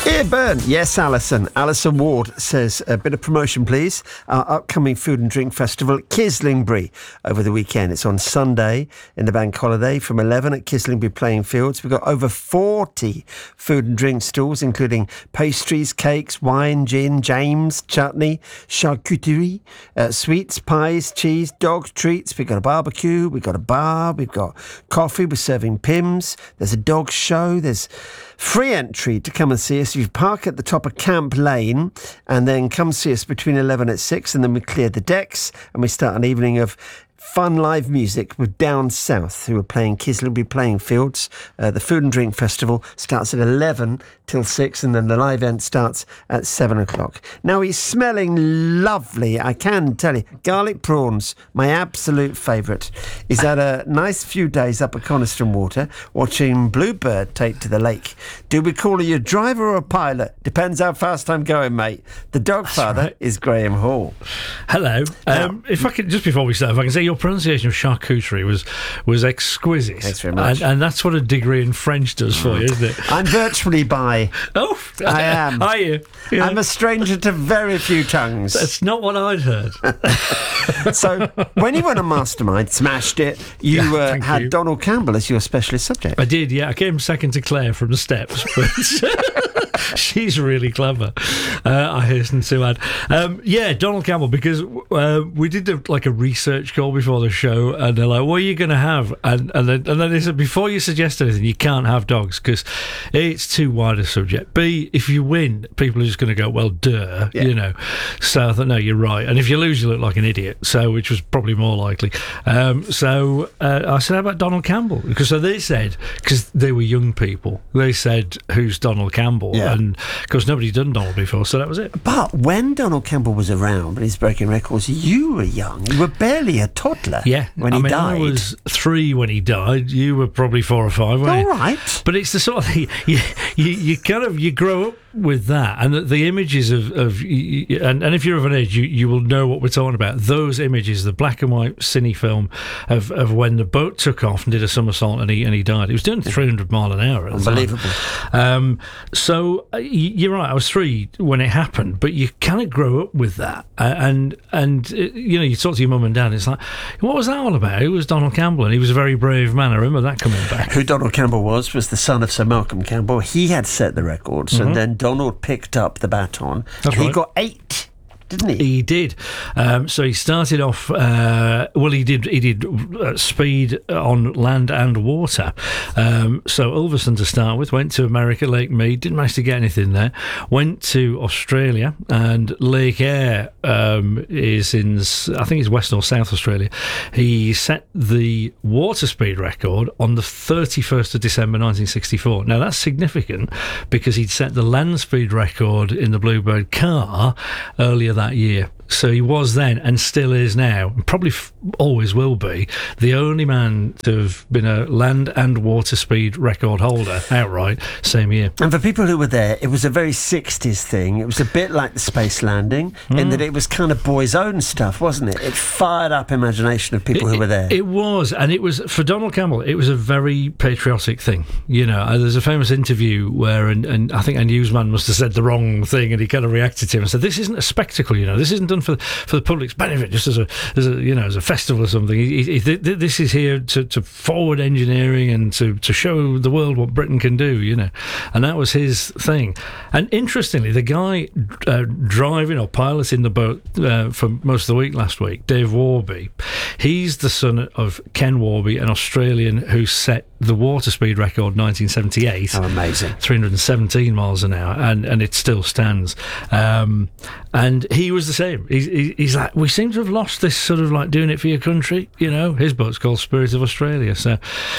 Dear Bern, yes, Alison. Alison Ward says, a bit of promotion, please. Our upcoming food and drink festival at Kislingbury over the weekend. It's on Sunday in the bank holiday from 11 at Kislingbury Playing Fields. We've got over 40 food and drink stalls, including pastries, cakes, wine, gin, James, chutney, charcuterie, sweets, pies, cheese, dog treats. We've got a barbecue, we've got a bar, we've got coffee, we're serving Pimm's. There's a dog show, there's free entry to come and see us. You park at the top of Camp Lane and then come see us between 11 and 6, and then we clear the decks and we start an evening of fun live music with Down South, who are playing Kislingbury Playing Fields. The Food and Drink Festival starts at 11 till 6, and then the live event starts at 7 o'clock. Now, he's smelling lovely, I can tell you. Garlic prawns, my absolute favourite. He's had a nice few days up at Coniston Water, watching Bluebird take to the lake. Do we call you a driver or a pilot? Depends how fast I'm going, mate. The dog father is Graham Hall. Hello. If I could, just before we start, if I can say your pronunciation of charcuterie was exquisite. Thanks very much. And that's what a degree in French does for you, isn't it? I'm virtually bi. Oh, I am. Are you? Yeah. I'm a stranger to very few tongues. That's not what I'd heard. So, when you won a Mastermind, smashed it, you had Donald Campbell as your specialist subject. I did, yeah. I came second to Claire from the steps, but she's really clever, I hasten to add. Yeah, Donald Campbell, because we did a research call before the show, and they're like, what are you going to have? And then they said, before you suggest anything, you can't have dogs, because A, it's too wide a subject. B, if you win, people are just going to go, well, duh, you know. So I thought, no, you're right. And if you lose, you look like an idiot, so which was probably more likely. So I said, how about Donald Campbell? Because so they said, because they were young people, they said, who's Donald Campbell? Yeah. And of course, nobody'd done Donald before, so that was it. But when Donald Campbell was around, when he's breaking records, you were young. You were barely a toddler when he died. I was 3 when he died. You were probably 4 or 5, weren't you? All right. But it's the sort of thing, you grow up with that, and the images of and if you're of an age, you will know what we're talking about. Those images, the black and white cine film of when the boat took off and did a somersault and he died. He was doing 300 mile an hour. Unbelievable. So you're right. I was 3 when it happened, but you kind of grow up with that, and you talk to your mum and dad. It's like, what was that all about? It was Donald Campbell, and he was a very brave man. I remember that coming back. Who Donald Campbell was the son of Sir Malcolm Campbell. He had set the records, and then Donald picked up the baton. That's he right. got 8, didn't he? He did. So he started off. He did speed on land and water. So Ulverston to start with. Went to America, Lake Mead. Didn't manage to get anything there. Went to Australia, and Lake Eyre is in, I think it's West or South Australia. He set the water speed record on the 31st of December 1964. Now that's significant because he'd set the land speed record in the Bluebird car earlier that year. So he was then, and still is now, and probably always will be, the only man to have been a land and water speed record holder outright, same year. And for people who were there, it was a very 60s thing. It was a bit like the space landing, in that it was kind of boys' own stuff, wasn't it? It fired up imagination of people who were there. It was, and it was, for Donald Campbell, it was a very patriotic thing. There's a famous interview where, and I think a newsman must have said the wrong thing, and he kind of reacted to him and said, this isn't a spectacle, this isn't done for the public's benefit, just as a festival or something. This is here to forward engineering and to show the world what Britain can do, and that was his thing. And interestingly, the guy driving or piloting the boat for most of the week last week, Dave Warby, he's the son of Ken Warby, an Australian who set the water speed record 1978. Oh, amazing. 317 miles an hour, and it still stands. And he was the same. He's like, we seem to have lost this sort of like doing it for your country, His boat's called Spirit of Australia. So